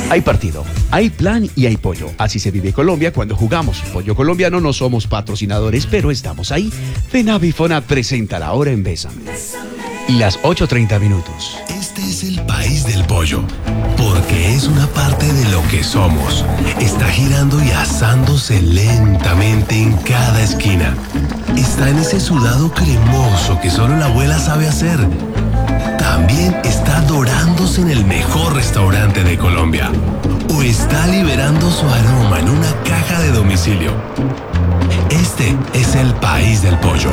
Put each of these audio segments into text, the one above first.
Hay partido, hay plan y hay pollo. Así se vive Colombia cuando jugamos. Pollo colombiano no somos patrocinadores, pero estamos ahí. FENAVI FONAT presenta la hora en Bésame. Y las 8:30 minutos. Este es el país del pollo, porque es una parte de lo que somos. Está girando y asándose lentamente en cada esquina. Está en ese sudado cremoso que solo la abuela sabe hacer. También está dorándose en el mejor restaurante de Colombia. O está liberando su aroma en una caja de domicilio. Este es el país del pollo.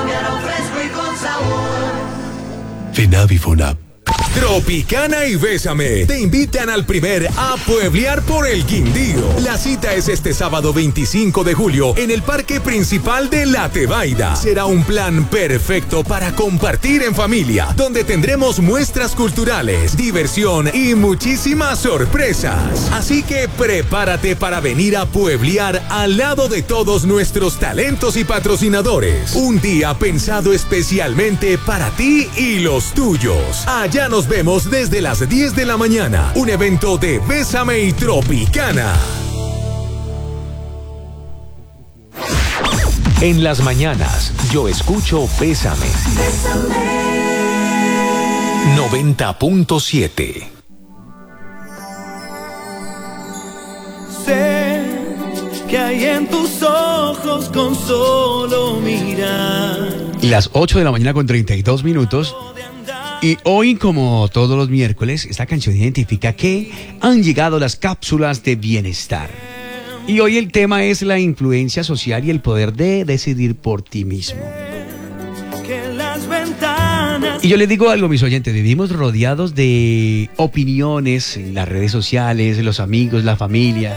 FENAVI FONAP. Tropicana y Bésame te invitan al primer A Pueblear por el Quindío. La cita es este sábado 25 de julio en el parque principal de La Tebaida. Será un plan perfecto para compartir en familia, donde tendremos muestras culturales, diversión y muchísimas sorpresas. Así que prepárate para venir a pueblear al lado de todos nuestros talentos y patrocinadores. Un día pensado especialmente para ti y los tuyos. Allá nos vemos desde las 10 de la mañana. Un evento de Bésame y Tropicana. En las mañanas, yo escucho Bésame. 90.7. Sé que hay en tus ojos con solo mirar. Y las 8 de la mañana con 32 minutos. Y hoy, como todos los miércoles, esta canción identifica que han llegado las cápsulas de bienestar. Y hoy el tema es la influencia social y el poder de decidir por ti mismo. Y yo les digo algo, mis oyentes, vivimos rodeados de opiniones en las redes sociales, los amigos, la familia,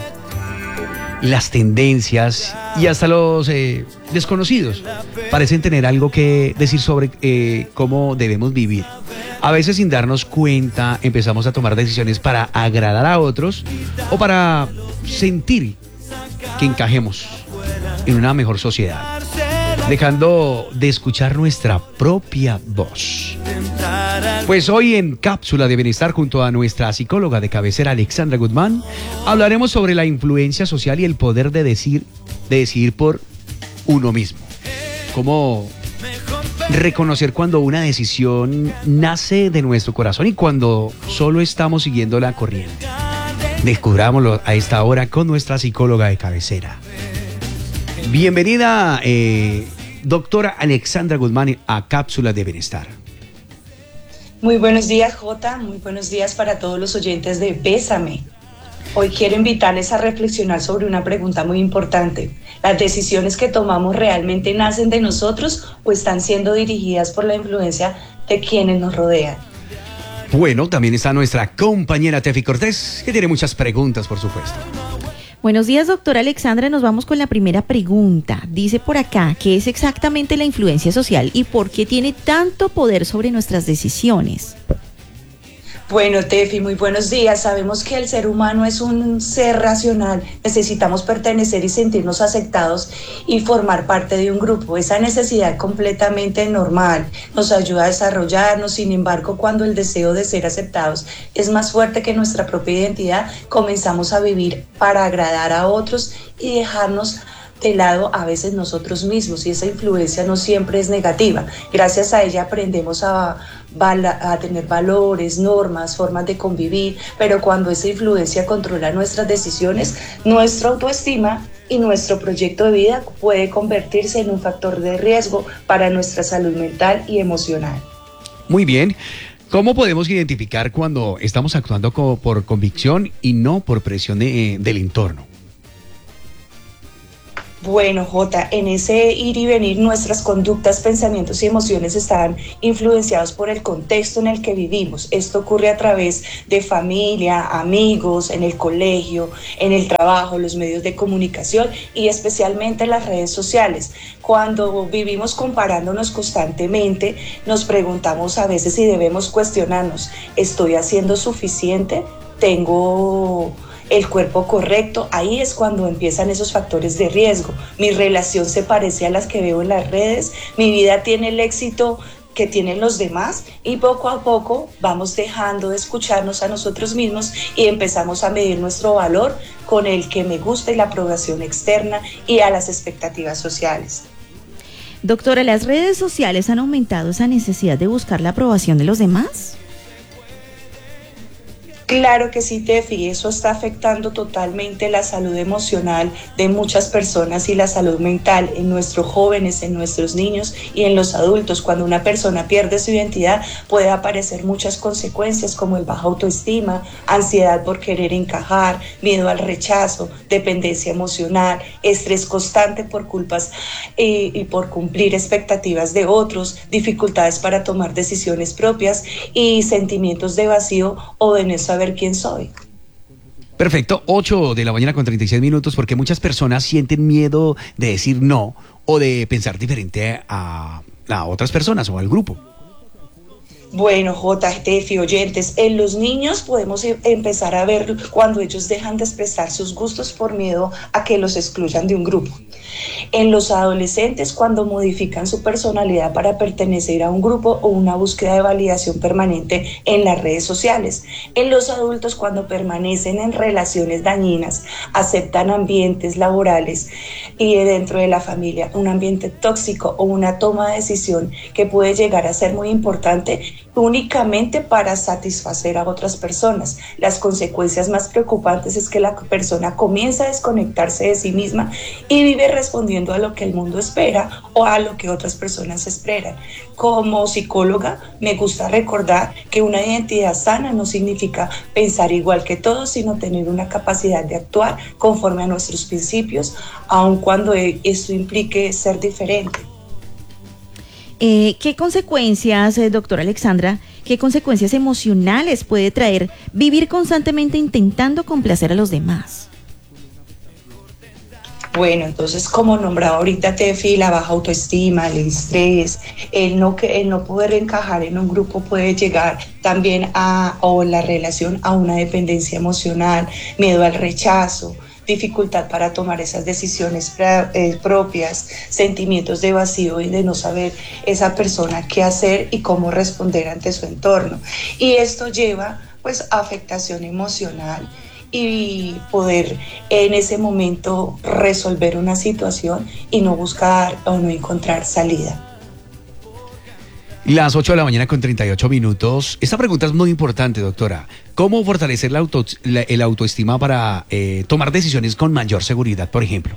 las tendencias y hasta los desconocidos parecen tener algo que decir sobre cómo debemos vivir. A veces, sin darnos cuenta, empezamos a tomar decisiones para agradar a otros o para sentir que encajemos en una mejor sociedad, dejando de escuchar nuestra propia voz. Pues hoy en Cápsula de Bienestar, junto a nuestra psicóloga de cabecera Alexandra Guzmán, hablaremos sobre la influencia social y el poder de decidir por uno mismo. Cómo reconocer cuando una decisión nace de nuestro corazón y cuando solo estamos siguiendo la corriente. Descubrámoslo a esta hora con nuestra psicóloga de cabecera. Bienvenida, doctora Alexandra Guzmán, a Cápsula de Bienestar. Muy buenos días, Jota. Muy buenos días para todos los oyentes de Bésame. Hoy quiero invitarles a reflexionar sobre una pregunta muy importante. ¿Las decisiones que tomamos realmente nacen de nosotros o están siendo dirigidas por la influencia de quienes nos rodean? Bueno, también está nuestra compañera Tefi Cortés, que tiene muchas preguntas, por supuesto. Buenos días, doctora Alexandra. Nos vamos con la primera pregunta. Dice por acá, ¿qué es exactamente la influencia social y por qué tiene tanto poder sobre nuestras decisiones? Bueno, Tefi, muy buenos días. Sabemos que el ser humano es un ser racional. Necesitamos pertenecer y sentirnos aceptados y formar parte de un grupo. Esa necesidad completamente normal nos ayuda a desarrollarnos. Sin embargo, cuando el deseo de ser aceptados es más fuerte que nuestra propia identidad, comenzamos a vivir para agradar a otros y dejarnos de lado a veces nosotros mismos, y esa influencia no siempre es negativa. Gracias a ella aprendemos a tener valores, normas, formas de convivir, pero cuando esa influencia controla nuestras decisiones, nuestra autoestima y nuestro proyecto de vida puede convertirse en un factor de riesgo para nuestra salud mental y emocional. Muy bien. ¿Cómo podemos identificar cuando estamos actuando por convicción y no por presión del entorno? Bueno, Jota, en ese ir y venir nuestras conductas, pensamientos y emociones están influenciados por el contexto en el que vivimos. Esto ocurre a través de familia, amigos, en el colegio, en el trabajo, los medios de comunicación y especialmente en las redes sociales. Cuando vivimos comparándonos constantemente, nos preguntamos a veces si debemos cuestionarnos, ¿estoy haciendo suficiente? ¿Tengo el cuerpo correcto? Ahí es cuando empiezan esos factores de riesgo. Mi relación se parece a las que veo en las redes, mi vida tiene el éxito que tienen los demás y poco a poco vamos dejando de escucharnos a nosotros mismos y empezamos a medir nuestro valor con el que me gusta y la aprobación externa y a las expectativas sociales. Doctora, ¿las redes sociales han aumentado esa necesidad de buscar la aprobación de los demás? Claro que sí, Tefi, eso está afectando totalmente la salud emocional de muchas personas y la salud mental en nuestros jóvenes, en nuestros niños y en los adultos. Cuando una persona pierde su identidad puede aparecer muchas consecuencias como el baja autoestima, ansiedad por querer encajar, miedo al rechazo, dependencia emocional, estrés constante por culpas y por cumplir expectativas de otros, dificultades para tomar decisiones propias y sentimientos de vacío o de no saber quién soy. Perfecto, 8 de la mañana con 36 minutos, porque muchas personas sienten miedo de decir no o de pensar diferente a otras personas o al grupo. Bueno, JTF, oyentes, en los niños podemos empezar a ver cuando ellos dejan de expresar sus gustos por miedo a que los excluyan de un grupo. En los adolescentes, cuando modifican su personalidad para pertenecer a un grupo o una búsqueda de validación permanente en las redes sociales. En los adultos, cuando permanecen en relaciones dañinas, aceptan ambientes laborales y dentro de la familia, un ambiente tóxico o una toma de decisión que puede llegar a ser muy importante únicamente para satisfacer a otras personas. Las consecuencias más preocupantes es que la persona comienza a desconectarse de sí misma y vive respondiendo a lo que el mundo espera o a lo que otras personas esperan. Como psicóloga, me gusta recordar que una identidad sana no significa pensar igual que todos, sino tener una capacidad de actuar conforme a nuestros principios, aun cuando esto implique ser diferente. ¿Qué consecuencias, doctora Alexandra, qué consecuencias emocionales puede traer vivir constantemente intentando complacer a los demás? Bueno, entonces, como nombraba ahorita Tefi, la baja autoestima, el estrés, el no poder encajar en un grupo puede llegar también o la relación a una dependencia emocional, miedo al rechazo, dificultad para tomar esas decisiones propias, sentimientos de vacío y de no saber esa persona qué hacer y cómo responder ante su entorno. Y esto lleva pues a afectación emocional y poder en ese momento resolver una situación y no buscar o no encontrar salida. Las 8 de la mañana con 38 minutos. Esta pregunta es muy importante, doctora. ¿Cómo fortalecer el autoestima para tomar decisiones con mayor seguridad, por ejemplo?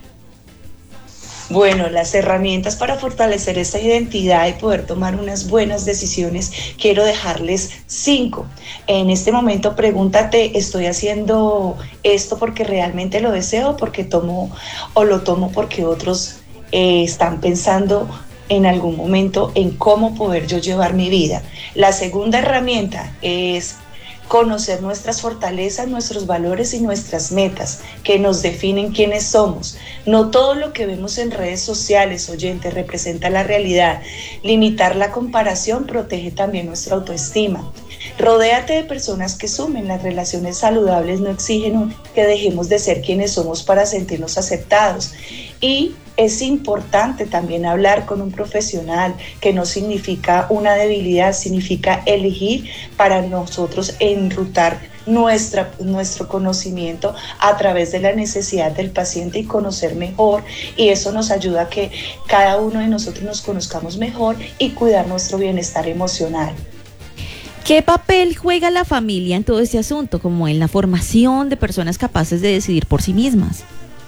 Bueno, las herramientas para fortalecer esa identidad y poder tomar unas buenas decisiones, quiero dejarles 5. En este momento pregúntate, ¿estoy haciendo esto porque realmente lo deseo, porque lo tomo porque otros están pensando en algún momento en cómo poder yo llevar mi vida? La segunda herramienta es conocer nuestras fortalezas, nuestros valores y nuestras metas que nos definen quiénes somos. No todo lo que vemos en redes sociales, oyentes, representa la realidad. Limitar la comparación protege también nuestra autoestima. Rodéate de personas que sumen. Las relaciones saludables no exigen que dejemos de ser quienes somos para sentirnos aceptados. Y es importante también hablar con un profesional, que no significa una debilidad, significa elegir para nosotros enrutar nuestro conocimiento a través de la necesidad del paciente y conocer mejor, y eso nos ayuda a que cada uno de nosotros nos conozcamos mejor y cuidar nuestro bienestar emocional. ¿Qué papel juega la familia en todo este asunto, como en la formación de personas capaces de decidir por sí mismas?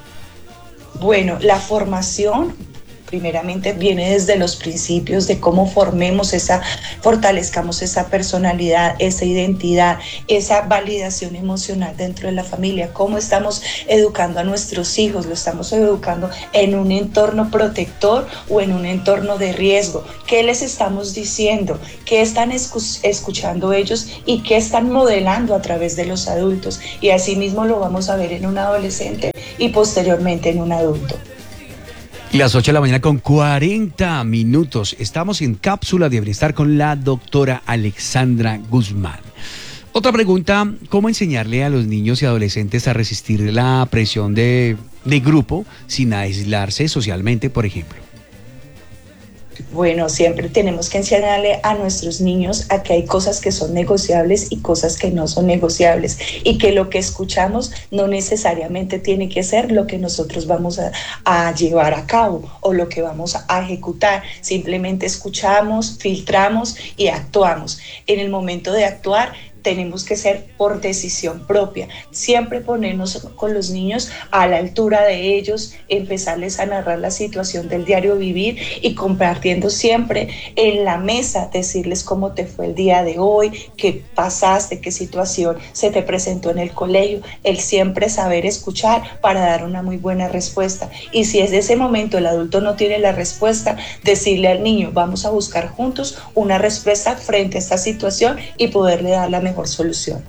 Bueno, la formación primeramente viene desde los principios de cómo fortalezcamos esa personalidad, esa identidad, esa validación emocional dentro de la familia. Cómo estamos educando a nuestros hijos, lo estamos educando en un entorno protector o en un entorno de riesgo. ¿Qué les estamos diciendo? ¿Qué están escuchando ellos y qué están modelando a través de los adultos? Y así mismo lo vamos a ver en un adolescente y posteriormente en un adulto. Las 8 de la mañana con 40 minutos. Estamos en Cápsula de Bienestar con la doctora Alexandra Guzmán. Otra pregunta, ¿cómo enseñarle a los niños y adolescentes a resistir la presión de grupo sin aislarse socialmente, por ejemplo? Bueno, siempre tenemos que enseñarle a nuestros niños a que hay cosas que son negociables y cosas que no son negociables, y que lo que escuchamos no necesariamente tiene que ser lo que nosotros vamos a llevar a cabo o lo que vamos a ejecutar. Simplemente escuchamos, filtramos y actuamos. En el momento de actuar, tenemos que ser por decisión propia, siempre ponernos con los niños a la altura de ellos, empezarles a narrar la situación del diario vivir y compartiendo siempre en la mesa, decirles cómo te fue el día de hoy, qué pasaste, qué situación se te presentó en el colegio, el siempre saber escuchar para dar una muy buena respuesta. Y si es de ese momento el adulto no tiene la respuesta, decirle al niño, vamos a buscar juntos una respuesta frente a esta situación y poderle dar la mejor solución.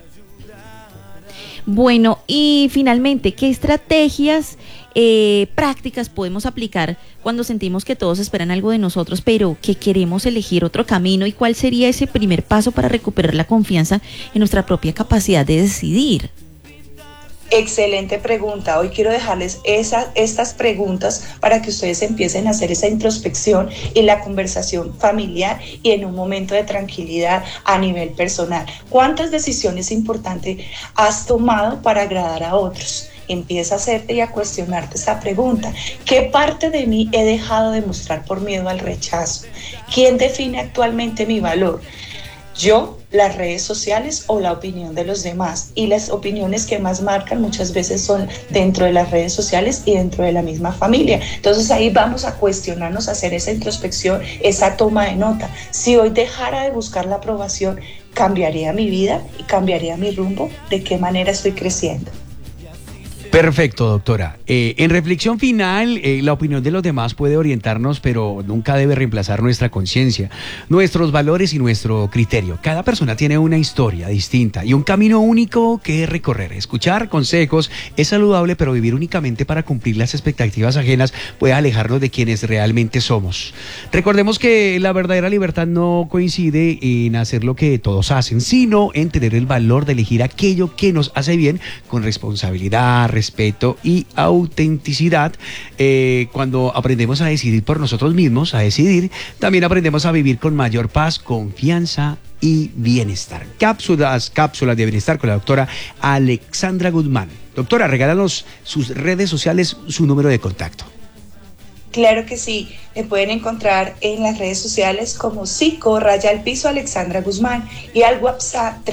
Bueno, y finalmente, ¿qué estrategias prácticas podemos aplicar cuando sentimos que todos esperan algo de nosotros, pero que queremos elegir otro camino? ¿Y cuál sería ese primer paso para recuperar la confianza en nuestra propia capacidad de decidir? Excelente pregunta. Hoy quiero dejarles estas preguntas para que ustedes empiecen a hacer esa introspección y la conversación familiar y en un momento de tranquilidad a nivel personal. ¿Cuántas decisiones importantes has tomado para agradar a otros? Empieza a hacerte y a cuestionarte esta pregunta. ¿Qué parte de mí he dejado de mostrar por miedo al rechazo? ¿Quién define actualmente mi valor? ¿Yo, las redes sociales o la opinión de los demás? Y las opiniones que más marcan muchas veces son dentro de las redes sociales y dentro de la misma familia. Entonces ahí vamos a cuestionarnos, a hacer esa introspección, esa toma de nota. Si hoy dejara de buscar la aprobación, ¿cambiaría mi vida y cambiaría mi rumbo? ¿De qué manera estoy creciendo? Perfecto, doctora. En reflexión final, la opinión de los demás puede orientarnos, pero nunca debe reemplazar nuestra conciencia, nuestros valores y nuestro criterio. Cada persona tiene una historia distinta y un camino único que recorrer. Escuchar consejos es saludable, pero vivir únicamente para cumplir las expectativas ajenas puede alejarnos de quienes realmente somos. Recordemos que la verdadera libertad no coincide en hacer lo que todos hacen, sino en tener el valor de elegir aquello que nos hace bien con responsabilidad, respeto y autenticidad. Cuando aprendemos a decidir por nosotros mismos, a decidir, también aprendemos a vivir con mayor paz, confianza y bienestar. Cápsulas de bienestar con la doctora Alexandra Guzmán. Doctora, regálanos sus redes sociales, su número de contacto. Claro que sí, me pueden encontrar en las redes sociales como _, Alexandra Guzmán, y al WhatsApp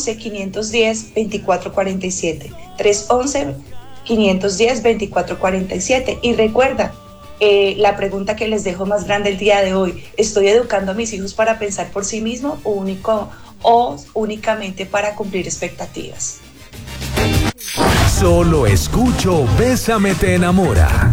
311-510-2447, 311-510-2447. Y recuerda, la pregunta que les dejo más grande el día de hoy: ¿estoy educando a mis hijos para pensar por sí mismo o únicamente para cumplir expectativas? Solo escucho Bésame te enamora.